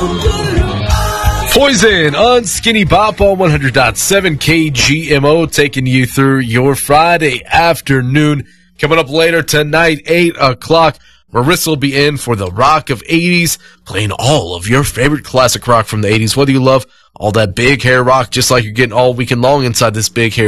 Poison on Skinny Bop on 100.7 KGMO, taking you through your Friday afternoon. Coming up later tonight, 8 o'clock, Marissa will be in for the Rock of 80s, playing all of your favorite classic rock from the 80s. Whether you love all that big hair rock, just like you're getting all weekend long inside this big hair